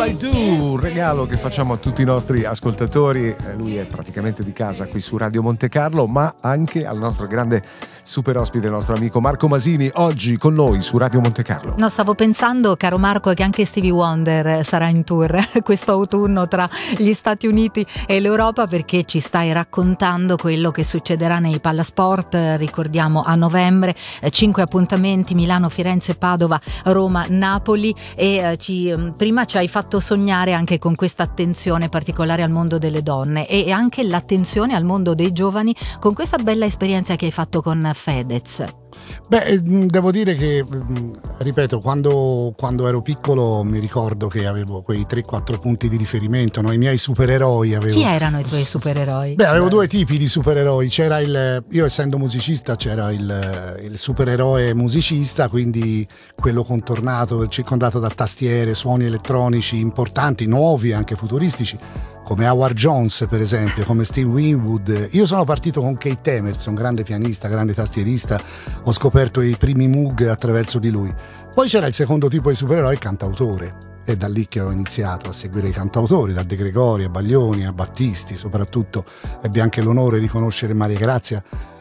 I Do, un regalo che facciamo a tutti i nostri ascoltatori. Lui è praticamente di casa qui su Radio Monte Carlo, ma anche al nostro grande super ospite, il nostro amico Marco Masini, oggi con noi su Radio Monte Carlo. No, stavo pensando, caro Marco, che anche Stevie Wonder sarà in tour questo autunno tra gli Stati Uniti e l'Europa, perché ci stai raccontando quello che succederà nei Pallasport. Ricordiamo a novembre 5 appuntamenti: Milano, Firenze, Padova, Roma, Napoli, e prima ci hai fatto sognare anche con questa attenzione particolare al mondo delle donne e anche l'attenzione al mondo dei giovani con questa bella esperienza che hai fatto con Fedez. Beh, devo dire che, ripeto, quando ero piccolo mi ricordo che avevo quei 3-4 punti di riferimento, no? I miei supereroi Chi erano i tuoi supereroi? Beh, avevo due tipi di supereroi. C'era io essendo musicista, c'era il supereroe musicista, quindi quello contornato, circondato da tastiere, suoni elettronici importanti, nuovi, anche futuristici, come Howard Jones per esempio, come Steve Winwood. Io sono partito con Keith Emerson, grande pianista, grande tastierista. Ho scoperto i primi Moog attraverso di lui. Poi c'era il secondo tipo di supereroe, il cantautore. È da lì che ho iniziato a seguire i cantautori, da De Gregori a Baglioni a Battisti. Soprattutto ebbi anche l'onore di conoscere Maria Grazia,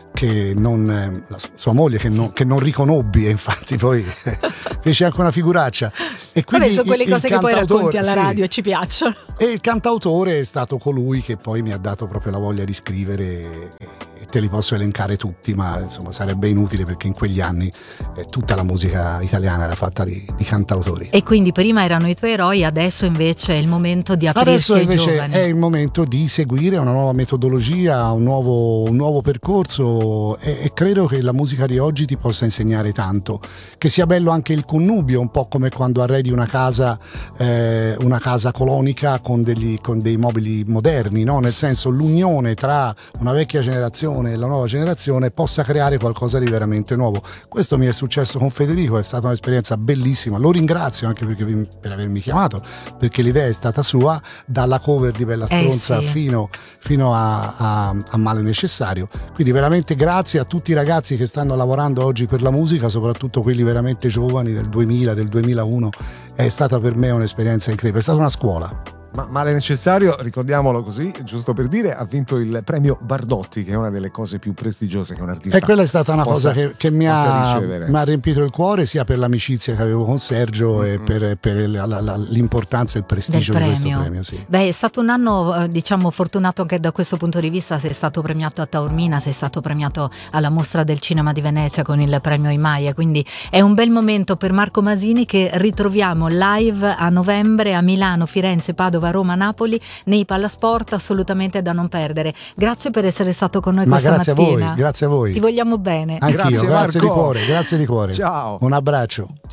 sua moglie che non riconobbi, e infatti poi fece anche una figuraccia. E quindi sono quelle cose che poi racconti alla radio e ci piacciono. E il cantautore è stato colui che poi mi ha dato proprio la voglia di scrivere, e te li posso elencare tutti, ma insomma sarebbe inutile perché in quegli anni tutta la musica italiana era fatta di cantautori. E quindi prima erano i tuoi eroi, adesso invece è il momento di aprirsi ai giovani. Adesso invece è il momento di seguire una nuova metodologia, un nuovo percorso, e credo che la musica di oggi ti possa insegnare tanto, che sia bello anche il connubio, un po' come quando arredi una casa colonica con dei mobili moderni, no? Nel senso, l'unione tra una vecchia generazione e la nuova generazione possa creare qualcosa di veramente nuovo. Questo mi è successo con Federico, è stata un'esperienza bellissima, lo ringrazio anche per avermi chiamato, perché l'idea è stata sua, dalla cover di Bella Stronza sì, fino a Male Necessario. Quindi veramente grazie a tutti i ragazzi che stanno lavorando oggi per la musica, soprattutto quelli veramente giovani del 2000, del 2001. È stata per me un'esperienza incredibile, è stata una scuola. Ma Male Necessario, ricordiamolo così, giusto per dire, ha vinto il premio Bardotti, che è una delle cose più prestigiose che un artista. E quella è stata una cosa che mi ha riempito il cuore, sia per l'amicizia che avevo con Sergio e per l'importanza e il prestigio di questo premio. Sì. Beh, è stato un anno fortunato anche da questo punto di vista. Sei stato premiato a Taormina, sei stato premiato alla Mostra del Cinema di Venezia con il premio Imaia, quindi è un bel momento per Marco Masini, che ritroviamo live a novembre a Milano, Firenze, Padova, Roma, Napoli, nei Pallasport, assolutamente da non perdere. Grazie per essere stato con noi questa mattina. Grazie a voi. Ti vogliamo bene. Anch'io, grazie di cuore, grazie di cuore. Ciao. Un abbraccio. Ciao.